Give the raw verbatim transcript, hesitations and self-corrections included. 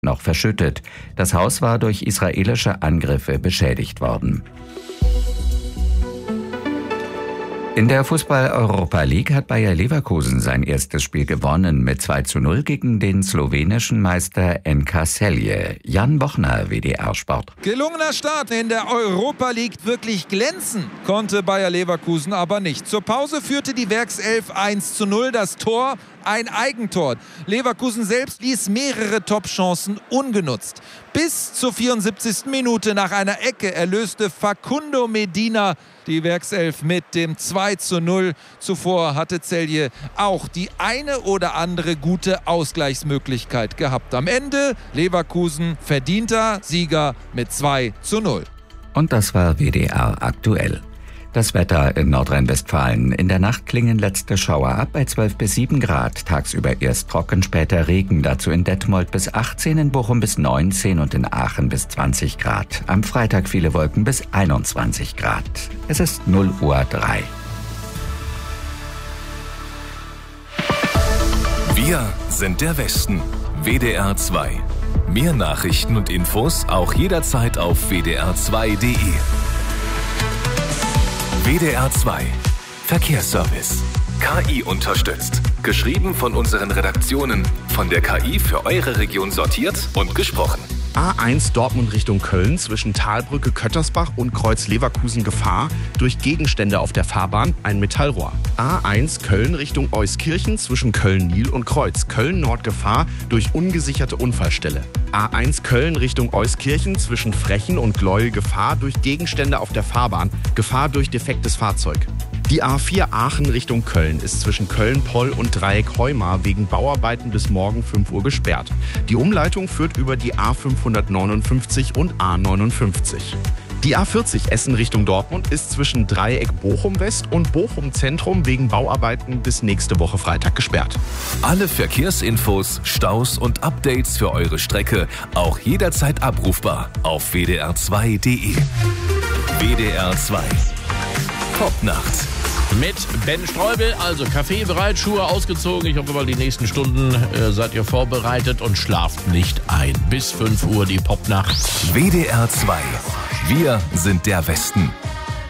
noch verschüttet. Das Haus war durch israelische Angriffe beschädigt worden. In der Fußball-Europa League hat Bayer Leverkusen sein erstes Spiel gewonnen mit zwei zu null gegen den slowenischen Meister N K Celje. Jan Bochner, W D R Sport. Gelungener Start in der Europa League, wirklich glänzen konnte Bayer Leverkusen aber nicht. Zur Pause führte die Werkself eins zu null, das Tor ein Eigentor. Leverkusen selbst ließ mehrere Top-Chancen ungenutzt. Bis zur vierundsiebzigsten Minute nach einer Ecke erlöste Facundo Medina die Werkself mit dem zwei zu null. Zuvor hatte Celje auch die eine oder andere gute Ausgleichsmöglichkeit gehabt. Am Ende Leverkusen verdienter Sieger mit zwei zu null. Und das war W D R aktuell. Das Wetter in Nordrhein-Westfalen. In der Nacht klingen letzte Schauer ab bei zwölf bis sieben Grad. Tagsüber erst trocken, später Regen. Dazu in Detmold bis achtzehn, in Bochum bis neunzehn und in Aachen bis zwanzig Grad. Am Freitag viele Wolken bis einundzwanzig Grad. Es ist null Uhr drei. Wir sind der Westen. W D R zwei. Mehr Nachrichten und Infos auch jederzeit auf w d r zwei punkt d e. W D R zwei Verkehrsservice. K I unterstützt. Geschrieben von unseren Redaktionen. Von der K I für eure Region sortiert und gesprochen. A eins Dortmund Richtung Köln zwischen Talbrücke Köttersbach und Kreuz Leverkusen Gefahr durch Gegenstände auf der Fahrbahn, ein Metallrohr. A eins Köln Richtung Euskirchen zwischen Köln-Nil und Kreuz. Köln-Nord Gefahr durch ungesicherte Unfallstelle. A eins Köln Richtung Euskirchen zwischen Frechen und Gleuel Gefahr durch Gegenstände auf der Fahrbahn. Gefahr durch defektes Fahrzeug. Die A vier Aachen Richtung Köln ist zwischen Köln-Poll und Dreieck Heumar wegen Bauarbeiten bis morgen fünf Uhr gesperrt. Die Umleitung führt über die A fünfhundertneunundfünfzig und A neunundfünfzig. Die A vierzig Essen Richtung Dortmund ist zwischen Dreieck Bochum West und Bochum Zentrum wegen Bauarbeiten bis nächste Woche Freitag gesperrt. Alle Verkehrsinfos, Staus und Updates für eure Strecke auch jederzeit abrufbar auf w d r zwei punkt d e. W D R zwei Popnacht. Mit Ben Streubel, also Kaffee bereit, Schuhe ausgezogen. Ich hoffe mal, die nächsten Stunden äh, seid ihr vorbereitet und schlaft nicht ein. Bis fünf Uhr die Popnacht. W D R zwei. Wir sind der Westen.